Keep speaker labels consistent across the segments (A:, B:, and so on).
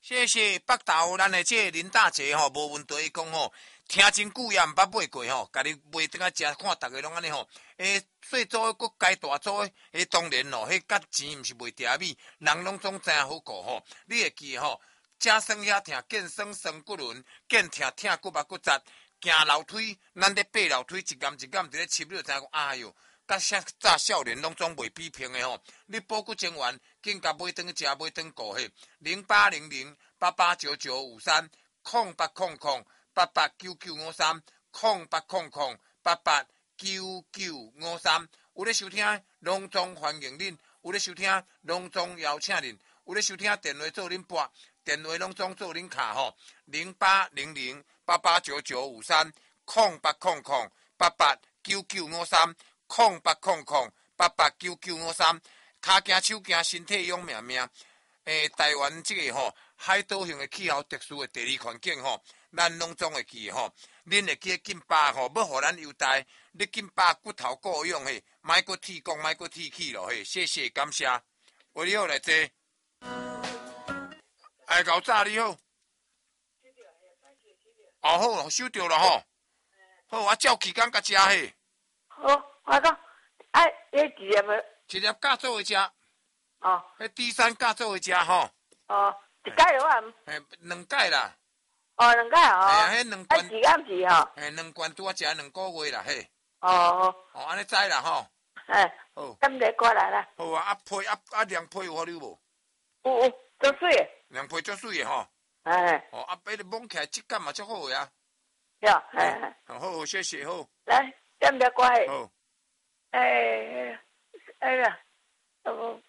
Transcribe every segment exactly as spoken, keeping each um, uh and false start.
A: 谢谢北投咱的这林大姐吼，无问题讲吼，听真久也毋捌买过吼，家己买等下食，看逐个拢安尼吼。诶，细组搁改大组诶，诶，当然咯，迄甲钱毋是袂嗲米，人拢总知影好顾吼。你会记吼，正算遐疼，见算算骨轮，见疼疼骨目骨折，行楼梯，咱咧爬楼梯，一竿一竿伫咧插，你就知影讲，哎哟。甲啥早少年拢总袂比平的吼，你保骨精元，紧甲买转去食，买转顾迄零八零零八八九九五三空八空空八八九九五三空八空空八八九九五三，有咧收听，隆重欢迎恁；有咧收听，隆重邀请恁；有咧收听，电话做恁拨，电话拢总做恁卡吼，零八零零八八九九五三空八空空八八九九五三。空八空空八八九九五三，骹行手行身体勇命命。诶、欸，台湾这个吼海岛型的气候特殊的地理环境吼，咱拢总会记吼。恁会记金巴吼，要互咱优待，你金巴骨头够用嘿，莫搁铁讲，莫搁铁气咯嘿。谢谢感谢，我你好来坐。哎，搞早你好。哦好，收到了吼。好，我照期间甲食嘿。
B: 好。我讲，啊，迄一粒无？
A: 一粒甲做伙食。
B: 哦。
A: 迄第三甲做伙食吼。
B: 哦，一盖了啊？
A: 诶，两盖啦。
B: 哦，两盖哦。
A: 哎呀，迄两罐。
B: 啊，时间是吼。
A: 诶，两罐拄啊食两个月啦，嘿。
B: 哦。
A: 哦，安尼知啦吼。
B: 哎。
A: 好。
B: 咁就过来啦。
A: 好啊，啊配啊啊凉配有好你无？
B: 有有，足水诶。
A: 凉配足水诶吼。
B: 哎。
A: 哦，啊，迄个摸起来质感嘛足好诶啊。
B: 哟，哎。
A: 好好，谢谢好。
B: 来，咁就过来。
A: 好。
B: 哎，哎呀，哦，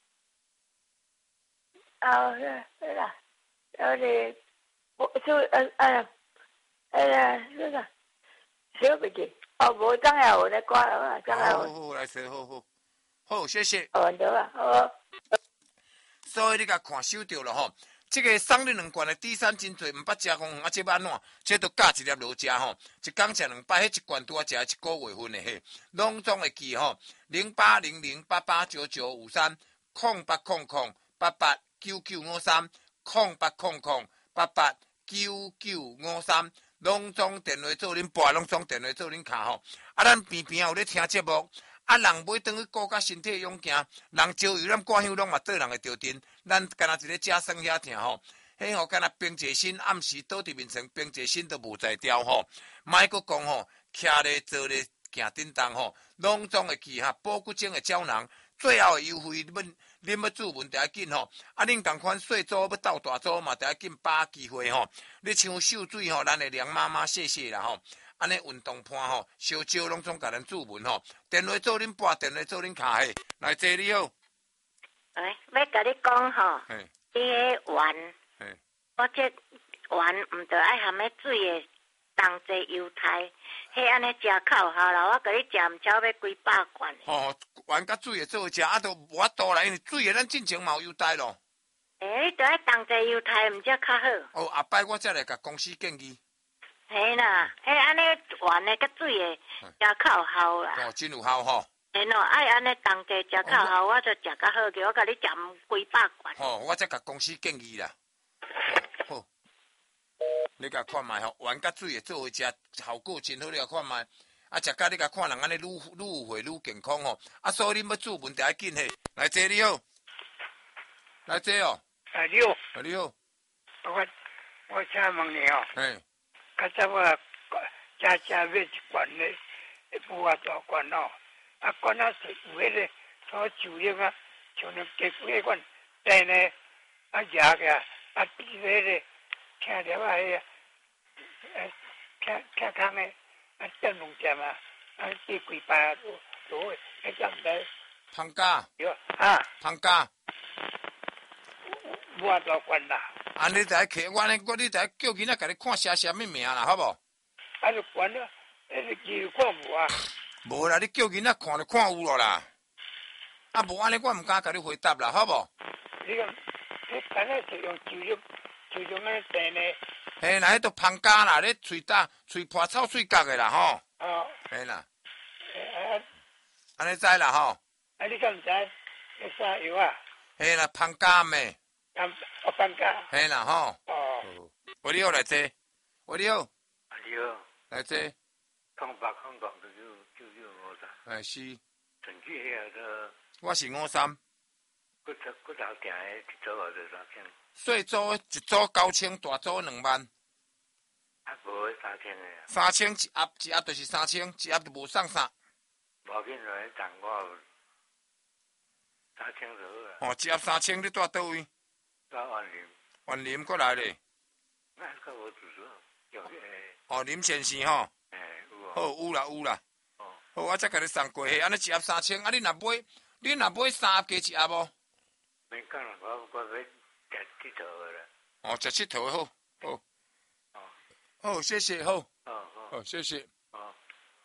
B: 啊，对啦，有点，我就呃哎呀，哎呀，那个，小不记，哦，无当下我来挂了啊，当下我。
A: 好好来说，好好，好，谢谢。
B: 哦，对啊，好。
A: 所以你甲看收到了吼。这个送你两罐的第三真多，毋捌食讲啊，这要安怎？这都加一粒落食吼，一工食两摆，迄一罐拄啊食一个月份的嘿，拢总会记吼。零八零零八八九九五三空八空空八八九九五三空八空空八八九九五三，拢总电话做恁拨，拢总电话做恁卡吼。啊，咱边边有咧听节目。啊，人买转去顾甲身体勇行，人招游咱挂香拢嘛对人会着阵，咱干那一个假算遐疼吼，迄吼干那冰一身暗时倒伫面床，冰一身都无在调吼，莫阁讲吼，徛咧坐咧行叮当吼，拢总会记哈，保骨精的胶囊，最后的优惠，恁恁要注文，得紧吼，啊，恁共款细组要斗大组嘛，得紧把握机会吼，你像秀水吼，咱的梁妈妈谢谢啦吼。安尼运动盘吼，烧酒拢总甲咱注文吼，电话做恁拨，电话做恁卡嘿，来坐你好。
B: 哎，要甲你讲吼，你迄丸，我这丸毋着爱含迄水的当济油菜，迄安尼食口效啦。我甲你食毋超要几百罐。
A: 吼，丸甲水的做食，啊，都无法度啦，因为水的咱进前嘛有优待咯。
B: 诶，你着爱当济油菜，毋则较好。
A: 哦，下摆我才来甲公司建议。
B: 嘿啦，迄安尼丸的甲水的食口效啦。
A: 哦，真有效吼。
B: 嘿喏，爱安尼当地食较好，我就食较好嘅。我甲你食几百罐。
A: 吼，我才甲公司建议啦。好，你甲看卖吼，丸甲水的做伙食效果真好，你甲看卖。啊，食甲你甲看人安尼愈愈有血愈健康吼。啊，所以你要注文得要紧嘿。来坐你好，来坐哦。
C: 啊，你好。
A: 你好。
C: 我我请问你哦。
A: 嘿。
C: 较早我家家买一罐咧，一部啊大罐哦，啊罐啊是有迄个所酒精啊，像那加几罐，但呢啊牙个啊比迄个听了啊迄个，诶听听康诶，啊正两针啊，啊第几排都都会迄种的。
A: 胖家。
C: 有啊。
A: 胖家。
C: 我大罐啦。
A: 啊！你在客我呢？我你在叫囡仔甲你看写写咩名啦，好无？
C: 啊，就管了，迄个字看无啊？
A: 无啦，你叫囡仔看就看有咯啦。啊，无安尼我毋敢甲你回答啦，好无？
C: 你讲，你敢若是用酒精，酒精安尼定呢？
A: 嘿啦，迄都芳家啦，咧喙打喙破臭喙角的啦，吼。
C: 哦。
A: 嘿啦。
C: 啊。
A: 安尼知啦，吼。
C: 啊，你敢毋知？迄啥药啊？
A: 嘿啦，芳家咩？
C: 啊，哦， 放假。
A: 嘿啦吼。
C: 哦。
A: 我你好来坐，我你好。
C: 你好。
A: 来坐。
C: 空八空九九九九五三。
A: 哎是。
C: 陈记遐个。
A: 我是五三。
C: 骨头骨头定的一组哦，就三千。
A: 细组一组九千，大组两万。
C: 啊，无迄三千的啊。
A: 三千一盒，一盒就是三千，一盒就无送啥。
C: 无紧来涨我三千就好啊。
A: 哦，一盒三千，你住倒位？
C: 住万林。
A: 万林过来咧。
C: 那个无住宿，有诶。
A: 哦，林先生吼。
C: 诶，有哦。
A: 好，有啦有啦。
C: 哦。
A: 好，我再甲你送过去，安尼一盒三千，啊，你若买，你若买三盒加一盒无？
C: 免讲啦，我我要食佚佗的啦。
A: 哦，食佚佗的好，好。
C: 哦。
A: 好，谢谢，好。
C: 哦好。
A: 好，谢谢。
C: 哦。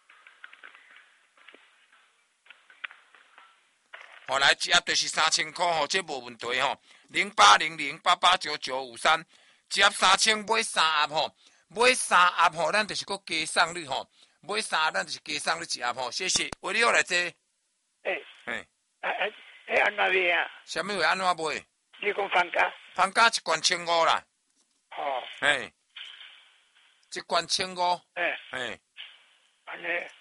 A: 好，来一盒就是三千块吼，这无问题吼。零八零零八八九九五三，一盒三千买三盒吼，买三盒吼，咱就是搁加送你吼。买三盒咱就是加送你一盒吼，谢谢。为你好来坐。
C: 诶。
A: 嘿。
C: 啊啊，迄安怎买啊？
A: 啥物会安怎买？
C: 你讲放假？
A: 放假一罐千五啦。
C: 哦。
A: 嘿。一罐千五。
C: 嘿。
A: 嘿。
C: 安尼。